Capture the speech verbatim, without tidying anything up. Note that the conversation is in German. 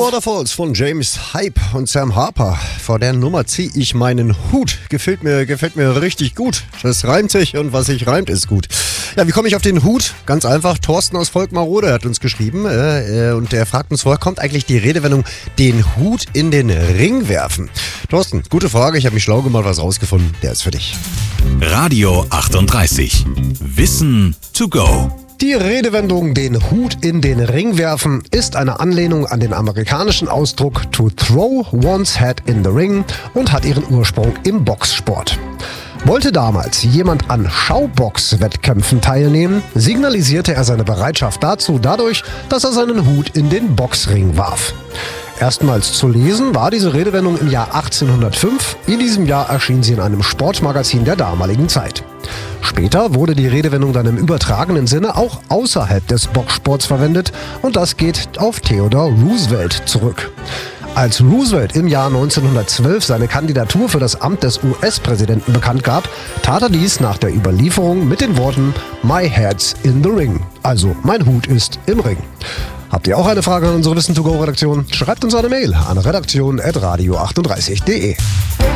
Waterfalls von James Hype und Sam Harper. Vor der Nummer ziehe ich meinen Hut. Gefällt mir, gefällt mir richtig gut. Das reimt sich und was sich reimt ist gut. Ja, wie komme ich auf den Hut? Ganz einfach, Thorsten aus Volkmarode hat uns geschrieben äh, und er fragt uns, woher kommt eigentlich die Redewendung, den Hut in den Ring werfen? Thorsten, gute Frage, ich habe mich schlau gemacht, was rausgefunden. Der ist für dich. Radio achtunddreißig. Wissen to go. Die Redewendung den Hut in den Ring werfen ist eine Anlehnung an den amerikanischen Ausdruck to throw one's hat in the ring und hat ihren Ursprung im Boxsport. Wollte damals jemand an Schaubox-Wettkämpfen teilnehmen, signalisierte er seine Bereitschaft dazu dadurch, dass er seinen Hut in den Boxring warf. Erstmals zu lesen war diese Redewendung im Jahr achtzehnhundertfünf. In diesem Jahr erschien sie in einem Sportmagazin der damaligen Zeit. Später wurde die Redewendung dann im übertragenen Sinne auch außerhalb des Boxsports verwendet und das geht auf Theodore Roosevelt zurück. Als Roosevelt im Jahr neunzehnhundertzwölf seine Kandidatur für das Amt des U S-Präsidenten bekannt gab, tat er dies nach der Überlieferung mit den Worten My head's in the ring, also mein Hut ist im Ring. Habt ihr auch eine Frage an unsere Wissen to go Redaktion? Schreibt uns eine Mail an redaktion at radio achtunddreißig punkt de.